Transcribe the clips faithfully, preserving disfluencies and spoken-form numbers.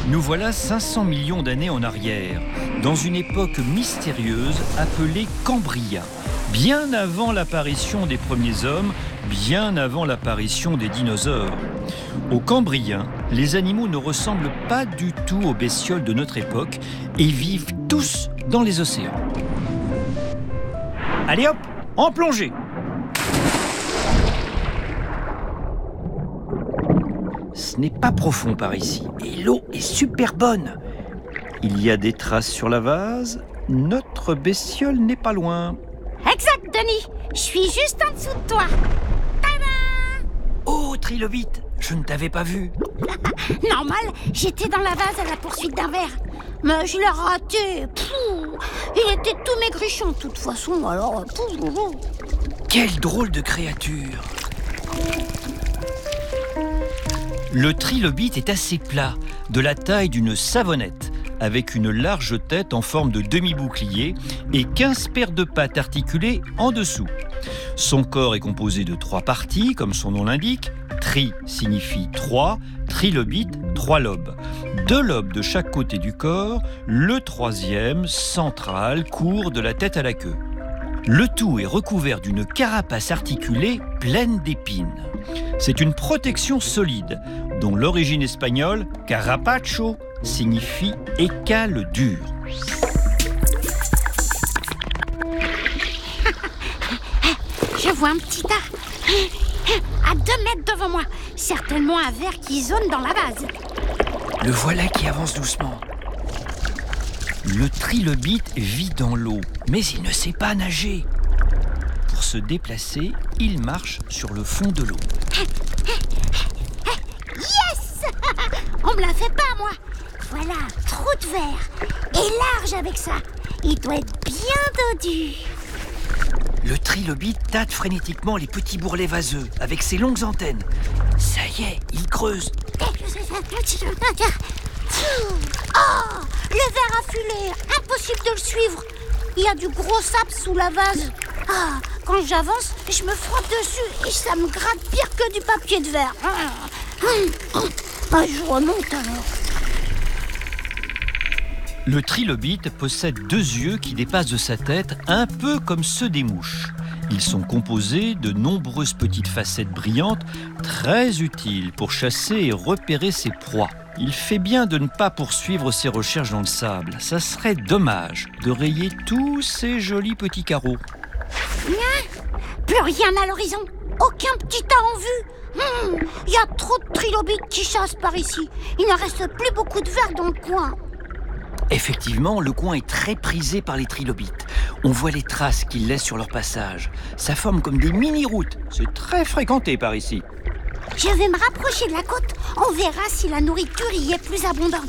Nous voilà cinq cents millions d'années en arrière, dans une époque mystérieuse appelée Cambrien, bien avant l'apparition des premiers hommes, bien avant l'apparition des dinosaures. Au Cambrien, les animaux ne ressemblent pas du tout aux bestioles de notre époque et vivent tous dans les océans. Allez hop, en plongée! Ce n'est pas profond par ici et l'eau est super bonne. Il y a des traces sur la vase. Notre bestiole n'est pas loin. Exact, Denis. Je suis juste en dessous de toi. Tada! Oh, Trilobite, je ne t'avais pas vu. Normal, j'étais dans la vase à la poursuite d'un ver. Mais je l'ai raté. Pouh, il était tout maigrichon de toute façon, alors... Pouh. Quelle drôle de créature! Le trilobite est assez plat, de la taille d'une savonnette, avec une large tête en forme de demi-bouclier et quinze paires de pattes articulées en dessous. Son corps est composé de trois parties, comme son nom l'indique. Tri signifie trois, trilobite, trois lobes. Deux lobes de chaque côté du corps, le troisième, central, court de la tête à la queue. Le tout est recouvert d'une carapace articulée pleine d'épines. C'est une protection solide, dont l'origine espagnole, carapacho, signifie écale dur. Je vois un petit tas, à deux mètres devant moi. Certainement un ver qui zone dans la vase. Le voilà qui avance doucement. Le trilobite vit dans l'eau, mais il ne sait pas nager. Pour se déplacer, il marche sur le fond de l'eau. Yes! On me la fait pas, moi. Voilà, trou de verre. Et large avec ça. Il doit être bien dodu. Le trilobite tâte frénétiquement les petits bourrelets vaseux avec ses longues antennes. Ça y est, il creuse. Oh, le ver affûlé, impossible de le suivre. Il y a du gros sable sous la vase. Ah, quand j'avance, je me frotte dessus et ça me gratte pire que du papier de verre. Ah, je remonte alors. Le trilobite possède deux yeux qui dépassent de sa tête, un peu comme ceux des mouches. Ils sont composés de nombreuses petites facettes brillantes, très utiles pour chasser et repérer ses proies. Il fait bien de ne pas poursuivre ses recherches dans le sable. Ça serait dommage de rayer tous ces jolis petits carreaux. Plus rien à l'horizon. Aucun petit tas en vue. Il hmm, y a trop de trilobites qui chassent par ici. Il ne reste plus beaucoup de vers dans le coin. Effectivement, le coin est très prisé par les trilobites. On voit les traces qu'ils laissent sur leur passage. Ça forme comme des mini-routes. C'est très fréquenté par ici. Je vais me rapprocher de la côte. On verra si la nourriture y est plus abondante.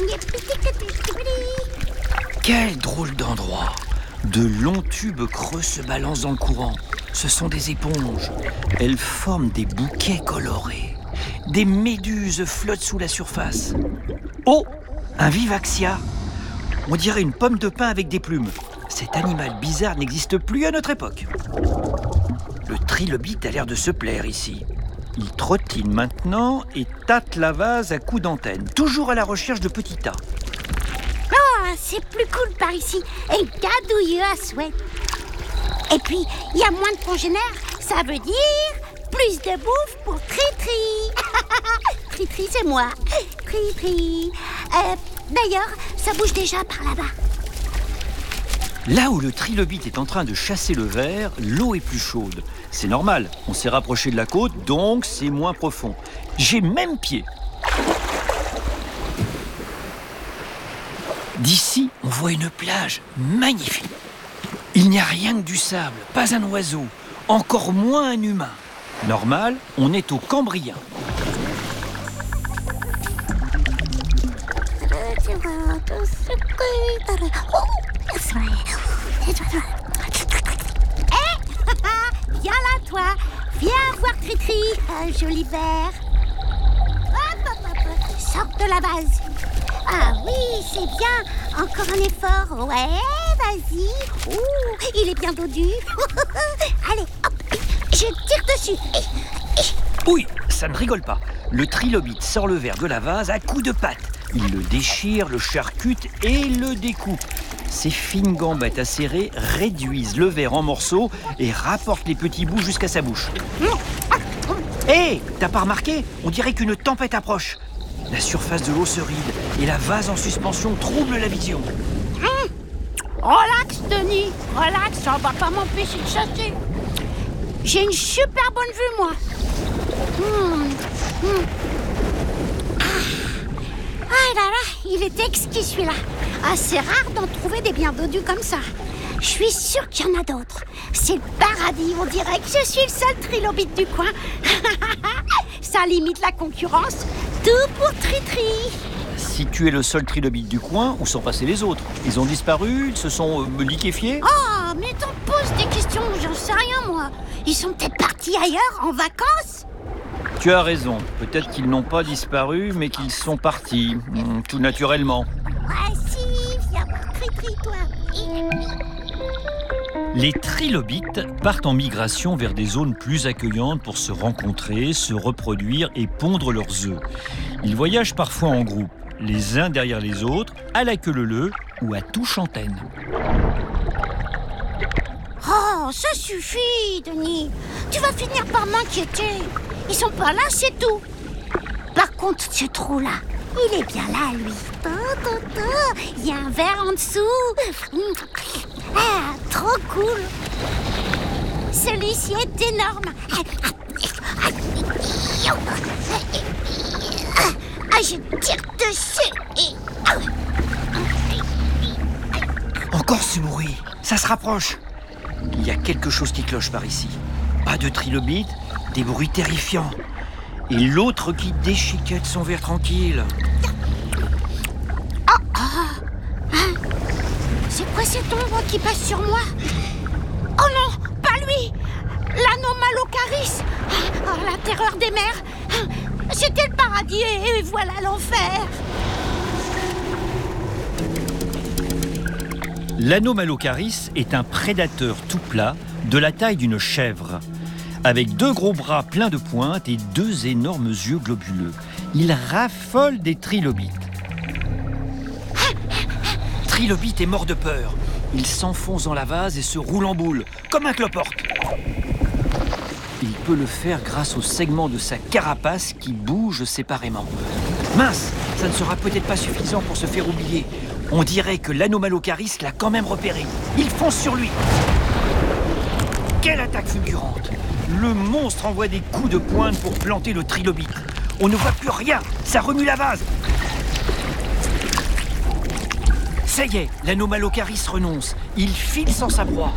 Quel drôle d'endroit! De longs tubes creux se balancent dans le courant. Ce sont des éponges. Elles forment des bouquets colorés. Des méduses flottent sous la surface. Oh! Un vivaxia! On dirait une pomme de pin avec des plumes. Cet animal bizarre n'existe plus à notre époque. Le trilobite a l'air de se plaire ici. Il trottine maintenant et tâte la vase à coups d'antenne, toujours à la recherche de petits tas. Oh, c'est plus cool par ici, et gadouilleux à souhait. Et puis, il y a moins de congénères, ça veut dire plus de bouffe pour Tri-Tri. Tri-Tri, c'est moi. Tri-Tri. Euh, d'ailleurs, ça bouge déjà par là-bas. Là où le trilobite est en train de chasser le ver, l'eau est plus chaude. C'est normal, on s'est rapproché de la côte, donc c'est moins profond. J'ai même pied. D'ici, on voit une plage magnifique. Il n'y a rien que du sable, pas un oiseau, encore moins un humain. Normal, on est au Cambrien. Hé, viens là, toi. Viens voir Tri-Tri, un joli ver. Hop, hop, hop. Sors de la base. Ah oui, c'est bien. Encore un effort. Ouais, vas-y. Ouh, il est bien dodu. Allez, hop. Je tire dessus. Oui, ça ne rigole pas. Le trilobite sort le ver de la vase à coups de patte. Il le déchire, le charcute et le découpe. Ses fines gambettes acérées réduisent le verre en morceaux et rapportent les petits bouts jusqu'à sa bouche. Hé, hey, t'as pas remarqué? On dirait qu'une tempête approche. La surface de l'eau se ride et la vase en suspension trouble la vision. Mmh. Relax, Denis, relax, ça va pas m'empêcher de chasser. J'ai une super bonne vue, moi. Mmh. Mmh. Ah. ah là là, il est exquis celui-là. Assez rare d'en trouver des bien dodus comme ça. Je suis sûre qu'il y en a d'autres. C'est le paradis, on dirait que je suis le seul trilobite du coin. Ça limite la concurrence. Tout pour Tritri. Si tu es le seul trilobite du coin, où sont passés les autres? Ils ont disparu? Ils se sont euh, liquéfiés? Oh, mais t'en poses des questions, j'en sais rien moi. Ils sont peut-être partis ailleurs, en vacances? Tu as raison. Peut-être qu'ils n'ont pas disparu, mais qu'ils sont partis, mm, tout naturellement. Ouais, si, viens voir Tritri, toi. Les trilobites partent en migration vers des zones plus accueillantes pour se rencontrer, se reproduire et pondre leurs œufs. Ils voyagent parfois en groupe, les uns derrière les autres, à la queue leu-leu ou à touche antenne. Oh, ça suffit, Denis. Tu vas finir par m'inquiéter. Ils sont pas là, c'est tout. Par contre, ce trou-là, il est bien là, lui. Il y a un verre en dessous. Ah, trop cool. Celui-ci est énorme. Ah, je tire dessus. Encore ce bruit, ça se rapproche. Il y a quelque chose qui cloche par ici. Pas de trilobite, des bruits terrifiants. Et l'autre qui déchiquette son verre tranquille. Oh, oh. Hein? C'est quoi cette ombre qui passe sur moi? Oh non, pas lui! L'anomalocaris! Oh, la terreur des mers! C'était le paradis et voilà l'enfer! L'anomalocaris est un prédateur tout plat de la taille d'une chèvre. Avec deux gros bras pleins de pointes et deux énormes yeux globuleux. Il raffole des trilobites. Trilobite est mort de peur. Il s'enfonce dans la vase et se roule en boule, comme un cloporte. Il peut le faire grâce aux segments de sa carapace qui bougent séparément. Mince, ça ne sera peut-être pas suffisant pour se faire oublier. On dirait que l'anomalocaris l'a quand même repéré. Il fonce sur lui. Quelle attaque fulgurante! Le monstre envoie des coups de pointe pour planter le trilobite. On ne voit plus rien, ça remue la vase. Ça y est, l'anomalocaris renonce. Il file sans sa proie.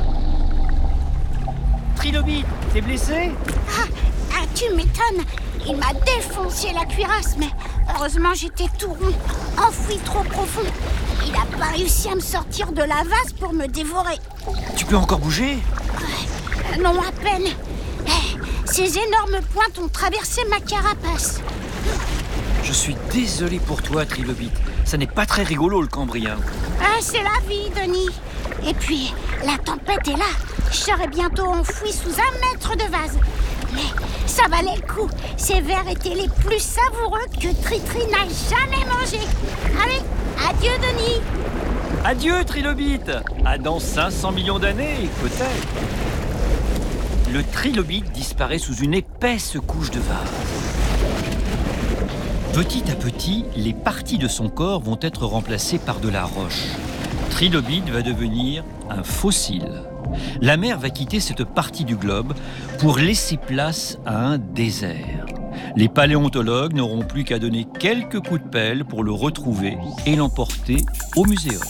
Trilobite, t'es blessé? Ah, ah, tu m'étonnes. Il m'a défoncé la cuirasse, mais heureusement j'étais tout rond, enfoui trop profond. Il n'a pas réussi à me sortir de la vase pour me dévorer. Tu peux encore bouger? Ouais, non, à peine. Eh, ces énormes pointes ont traversé ma carapace. Je suis désolé pour toi, Trilobite. Ça n'est pas très rigolo, le Cambrien. Ah, c'est la vie, Denis. Et puis, la tempête est là. Je serai bientôt enfoui sous un mètre de vase. Mais ça valait le coup. Ces vers étaient les plus savoureux que Tritri n'a jamais mangés. Allez, adieu, Denis. Adieu, Trilobite. À dans cinq cents millions d'années, peut-être. Le trilobite disparaît sous une épaisse couche de vase. Petit à petit, les parties de son corps vont être remplacées par de la roche. Trilobite va devenir un fossile. La mer va quitter cette partie du globe pour laisser place à un désert. Les paléontologues n'auront plus qu'à donner quelques coups de pelle pour le retrouver et l'emporter au muséum.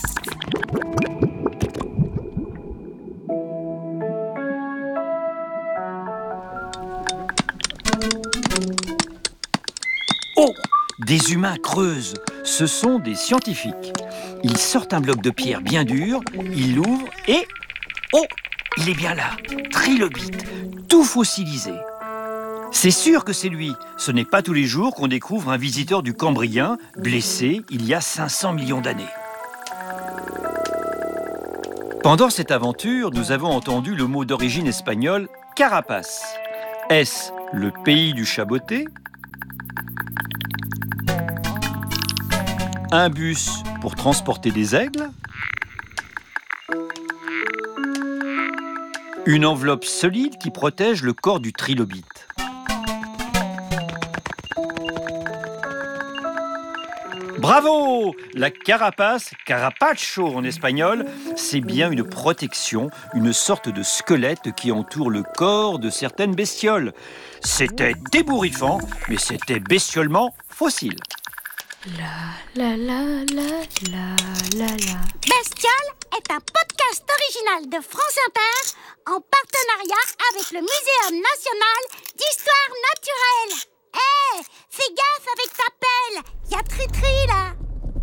Oh! Des humains creusent. Ce sont des scientifiques. Ils sortent un bloc de pierre bien dur, ils l'ouvrent et... Oh! Il est bien là. Trilobite, tout fossilisé. C'est sûr que c'est lui. Ce n'est pas tous les jours qu'on découvre un visiteur du Cambrien blessé il y a cinq cents millions d'années. Pendant cette aventure, nous avons entendu le mot d'origine espagnole « carapace ». Est-ce le pays du chaboté ? Un bus pour transporter des aigles. Une enveloppe solide qui protège le corps du trilobite. Bravo! La carapace, carapacho en espagnol, c'est bien une protection, une sorte de squelette qui entoure le corps de certaines bestioles. C'était ébouriffant, mais c'était bestiolement fossile. La la la la la la la. Bestiole est un podcast original de France Inter en partenariat avec le Muséum national d'histoire naturelle. Hé, hey, fais gaffe avec ta pelle, y a Tritri là.